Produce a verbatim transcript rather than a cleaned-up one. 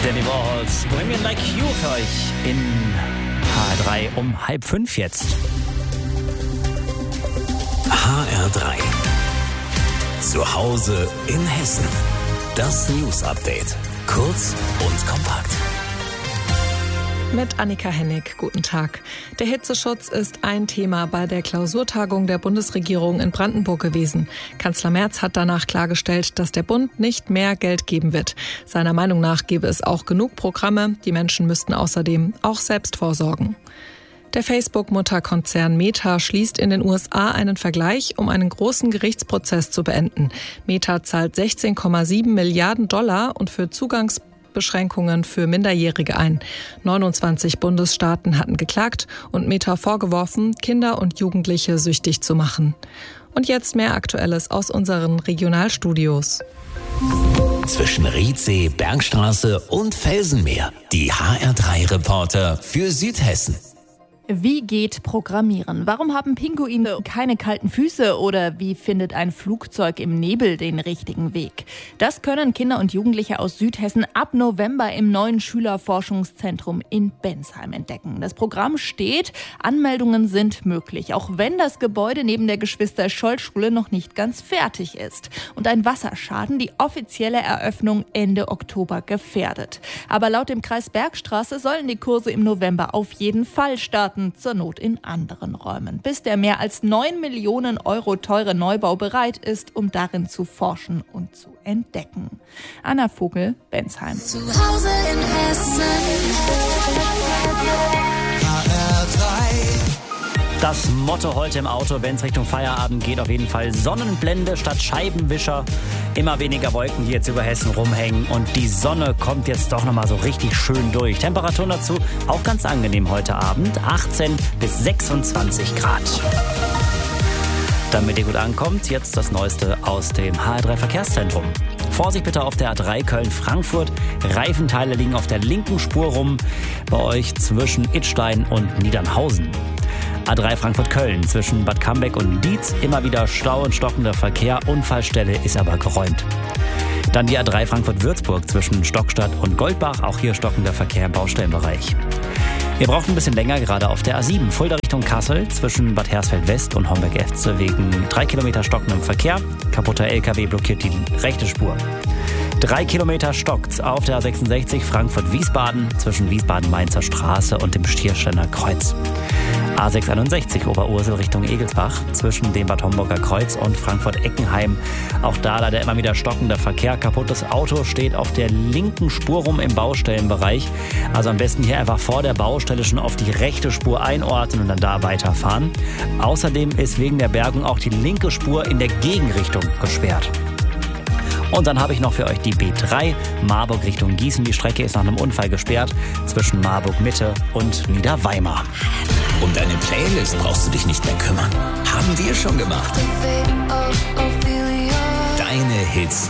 Danny Warhols, Bohemian Like You für euch in H R drei um halb fünf jetzt. H R drei. Zu Hause in Hessen. Das News Update. Kurz und kompakt. Mit Annika Hennig. Guten Tag. Der Hitzeschutz ist ein Thema bei der Klausurtagung der Bundesregierung in Brandenburg gewesen. Kanzler Merz hat danach klargestellt, dass der Bund nicht mehr Geld geben wird. Seiner Meinung nach gäbe es auch genug Programme. Die Menschen müssten außerdem auch selbst vorsorgen. Der Facebook-Mutterkonzern Meta schließt in den U S A einen Vergleich, um einen großen Gerichtsprozess zu beenden. Meta zahlt sechzehn Komma sieben Milliarden Dollar und für Zugangs Beschränkungen für Minderjährige ein. neunundzwanzig Bundesstaaten hatten geklagt und Meta vorgeworfen, Kinder und Jugendliche süchtig zu machen. Und jetzt mehr Aktuelles aus unseren Regionalstudios. Zwischen Riedsee, Bergstraße und Felsenmeer. Die H R drei Reporter für Südhessen. Wie geht Programmieren? Warum haben Pinguine keine kalten Füße? Oder wie findet ein Flugzeug im Nebel den richtigen Weg? Das können Kinder und Jugendliche aus Südhessen ab November im neuen Schülerforschungszentrum in Bensheim entdecken. Das Programm steht, Anmeldungen sind möglich, auch wenn das Gebäude neben der Geschwister-Scholl-Schule noch nicht ganz fertig ist und ein Wasserschaden die offizielle Eröffnung Ende Oktober gefährdet. Aber laut dem Kreis Bergstraße sollen die Kurse im November auf jeden Fall starten, zur Not in anderen Räumen, bis der mehr als neun Millionen Euro teure Neubau bereit ist, um darin zu forschen und zu entdecken. Anna Vogel, Bensheim. Zu Hause in Hessen. H R drei. Das Motto heute im Auto, wenn es Richtung Feierabend geht, auf jeden Fall Sonnenblende statt Scheibenwischer. Immer weniger Wolken, die jetzt über Hessen rumhängen. Und die Sonne kommt jetzt doch nochmal so richtig schön durch. Temperaturen dazu auch ganz angenehm heute Abend. achtzehn bis sechsundzwanzig Grad. Damit ihr gut ankommt, jetzt das Neueste aus dem H R drei Verkehrszentrum. Vorsicht bitte auf der A drei Köln-Frankfurt. Reifenteile liegen auf der linken Spur rum. Bei euch zwischen Idstein und Niedernhausen. A drei Frankfurt-Köln zwischen Bad Cambeck und Dietz. Immer wieder Stau und stockender Verkehr. Unfallstelle ist aber geräumt. Dann die A drei Frankfurt-Würzburg zwischen Stockstadt und Goldbach. Auch hier stockender Verkehr im Baustellenbereich. Ihr braucht ein bisschen länger, gerade auf der A sieben. Fulda Richtung Kassel zwischen Bad Hersfeld-West und Homberg-Efze wegen drei Kilometer stockendem Verkehr. Kaputter L K W blockiert die rechte Spur. Drei Kilometer stockt's auf der A sechsundsechzig Frankfurt-Wiesbaden zwischen Wiesbaden-Mainzer Straße und dem Stiersteiner Kreuz. A sechshunderteinundsechzig Oberursel Richtung Egelsbach zwischen dem Bad Homburger Kreuz und Frankfurt-Eckenheim. Auch da leider immer wieder stockender Verkehr. Kaputtes Auto steht auf der linken Spur rum im Baustellenbereich. Also am besten hier einfach vor der Baustelle schon auf die rechte Spur einordnen und dann da weiterfahren. Außerdem ist wegen der Bergung auch die linke Spur in der Gegenrichtung gesperrt. Und dann habe ich noch für euch die B drei, Marburg Richtung Gießen. Die Strecke ist nach einem Unfall gesperrt zwischen Marburg Mitte und Niederweimar. Um deine Playlist brauchst du dich nicht mehr kümmern. Haben wir schon gemacht. Deine Hits